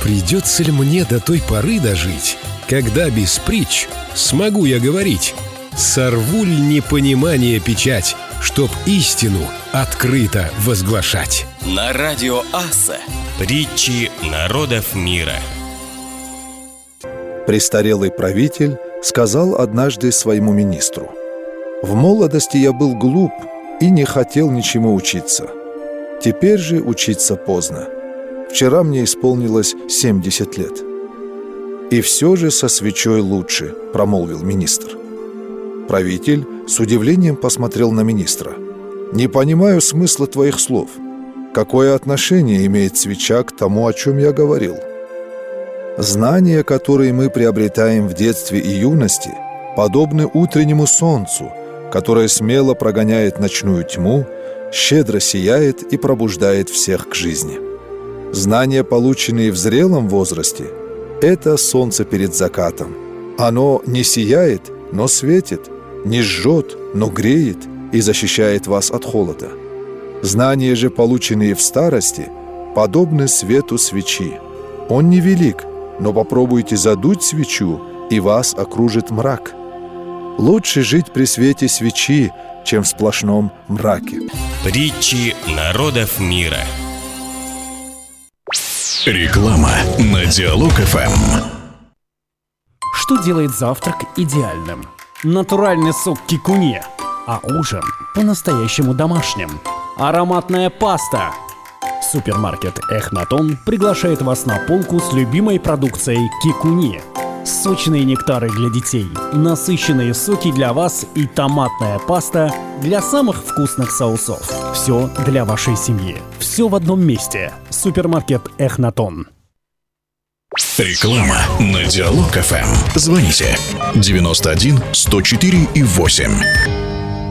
Придется ли мне до той поры дожить, когда без притч смогу я говорить? Сорву ль непонимание печать, чтоб истину открыто возглашать? На радио Аса притчи народов мира. Престарелый правитель сказал однажды своему министру: «В молодости я был глуп и не хотел ничему учиться. Теперь же учиться поздно. Вчера мне исполнилось 70 лет. И все же со свечой лучше», — промолвил министр. Правитель с удивлением посмотрел на министра. «Не понимаю смысла твоих слов. Какое отношение имеет свеча к тому, о чем я говорил?» «Знания, которые мы приобретаем в детстве и юности, подобны утреннему солнцу, которое смело прогоняет ночную тьму, щедро сияет и пробуждает всех к жизни. Знания, полученные в зрелом возрасте, это солнце перед закатом. Оно не сияет, но светит, не жжет, но греет и защищает вас от холода. Знания же, полученные в старости, подобны свету свечи. Он невелик, но попробуйте задуть свечу, и вас окружит мрак. Лучше жить при свете свечи, чем в сплошном мраке». Притчи народов мира. Реклама на Диалог ФМ. Что делает завтрак идеальным? Натуральный сок кикуне, а ужин по-настоящему домашним. Ароматная паста. Супермаркет Эхнатон приглашает вас на полку с любимой продукцией кикуне. Сочные нектары для детей, насыщенные соки для вас и томатная паста для самых вкусных соусов. Все для вашей семьи. Все в одном месте. Супермаркет Эхнатон. Реклама на Диалог ФМ. Звоните 91 104 и 8.